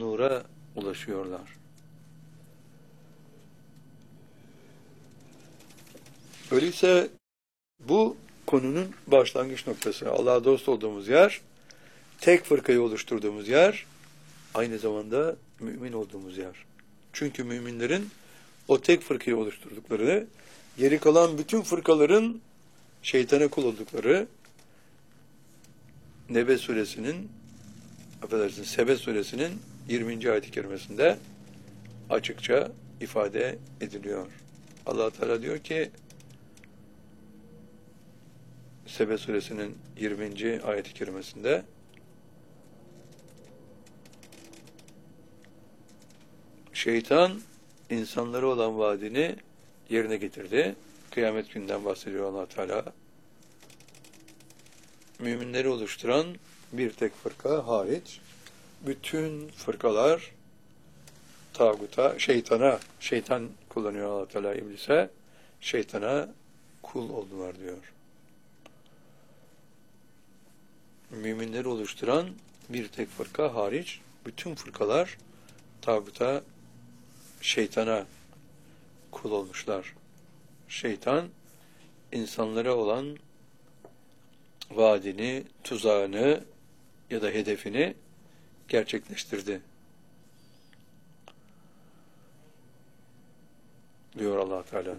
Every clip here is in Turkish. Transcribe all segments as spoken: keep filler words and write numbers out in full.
nura ulaşıyorlar. Öyleyse bu konunun başlangıç noktası, Allah'a dost olduğumuz yer, tek fırkayı oluşturduğumuz yer, aynı zamanda mümin olduğumuz yer. Çünkü müminlerin o tek fırkayı oluşturdukları, geri kalan bütün fırkaların şeytana kul oldukları, Nebe suresinin, affedersiniz, Sebe suresinin yirminci ayet-i kerimesinde açıkça ifade ediliyor. Allah Teala diyor ki, Sebe suresinin yirminci ayet-i kerimesinde, şeytan insanlara olan vaadini yerine getirdi. Kıyamet günden bahsediyor Allah Teala. Müminleri oluşturan bir tek fırka hariç bütün fırkalar tağuta, şeytana, şeytan kullanıyor Allah Teala iblise, şeytana kul oldular diyor. Müminleri oluşturan bir tek fırka hariç bütün fırkalar tağuta, şeytana kul olmuşlar. Şeytan insanlara olan vaadini, tuzağını ya da hedefini gerçekleştirdi. Diyor Allah Teala.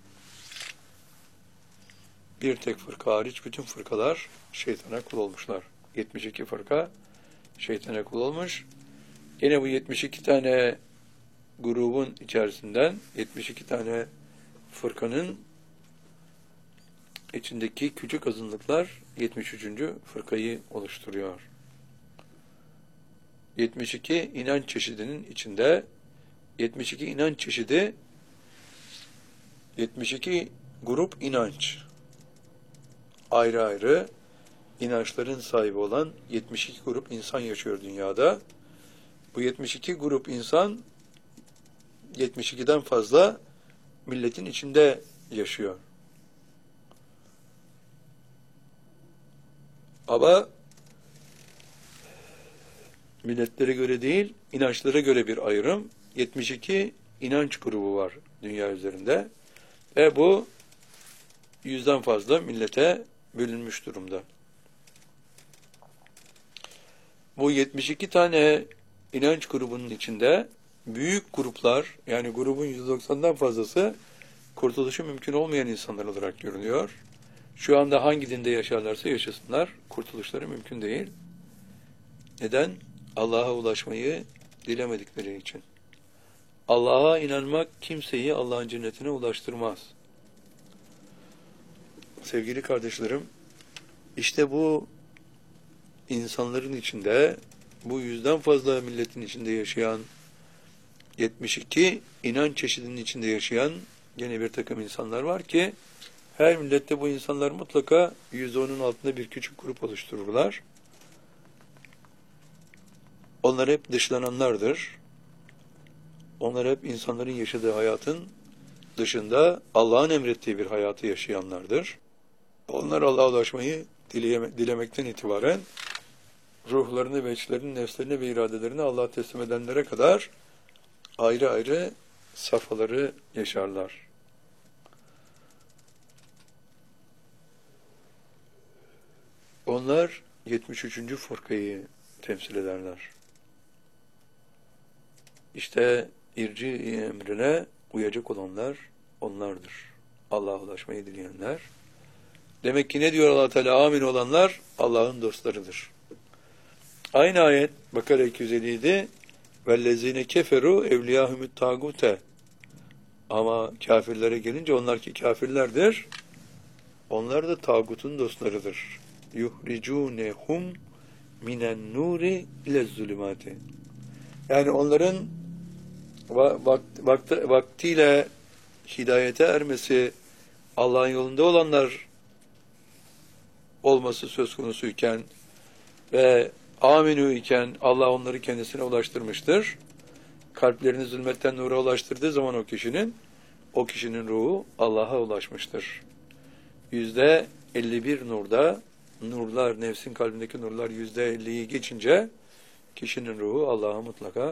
Bir tek fırka hariç bütün fırkalar şeytana kul olmuşlar. yetmiş iki fırka şeytana kul olmuş. Yine bu yetmiş iki tane grubun içerisinden yetmiş iki tane fırkanın içindeki küçük azınlıklar yetmiş üçüncü fırkayı oluşturuyor. yetmiş iki inanç çeşidinin içinde yetmiş iki inanç çeşidi, yetmiş iki grup inanç, ayrı ayrı inançların sahibi olan yetmiş iki grup insan yaşıyor dünyada. Bu yetmiş iki grup insan yetmiş ikiden fazla milletin içinde yaşıyor. Ama milletlere göre değil, inançlara göre bir ayrım. yetmiş iki inanç grubu var dünya üzerinde. Ve bu yüzden fazla millete bölünmüş durumda. Bu yetmiş iki tane inanç grubunun içinde büyük gruplar, yani grubun yüzde doksandan fazlası kurtuluşu mümkün olmayan insanlar olarak görünüyor. Şu anda hangi dinde yaşarlarsa yaşasınlar, kurtuluşları mümkün değil. Neden? Allah'a ulaşmayı dilemedikleri için. Allah'a inanmak kimseyi Allah'ın cennetine ulaştırmaz. Sevgili kardeşlerim, işte bu insanların içinde, bu yüzden fazla milletin içinde yaşayan, yetmiş iki inanç çeşidinin içinde yaşayan gene bir takım insanlar var ki, her millette bu insanlar mutlaka yüzde onun altında bir küçük grup oluştururlar. Onlar hep dışlananlardır. Onlar hep insanların yaşadığı hayatın dışında Allah'ın emrettiği bir hayatı yaşayanlardır. Onlar Allah'a ulaşmayı dileyeme, dilemekten itibaren ruhlarını ve içlerini, nefslerini ve iradelerini Allah'a teslim edenlere kadar ayrı ayrı safhaları yaşarlar. Onlar yetmiş üçüncü fırkayı temsil ederler. İşte irci emrine uyacak olanlar onlardır. Allah'a ulaşmayı dileyenler. Demek ki ne diyor Allah Teala? Amin olanlar Allah'ın dostlarıdır. Aynı ayet Bakara iki yüz elli yedi vellezine keferu evliyahumut tagute. Ama kafirlere gelince onlar ki kafirlerdir. Onlar da tağutun dostlarıdır. Yuhricunehum minen nuri ile zulümati. Yani onların vakt, vaktiyle hidayete ermesi, Allah'ın yolunda olanlar olması söz konusuyken ve aminü iken Allah onları kendisine ulaştırmıştır. Kalplerini zulmetten nura ulaştırdığı zaman o kişinin, o kişinin ruhu Allah'a ulaşmıştır. Yüzde elli bir nurda, nurlar, nefsin kalbindeki nurlar yüzde elliyi geçince kişinin ruhu Allah'a mutlaka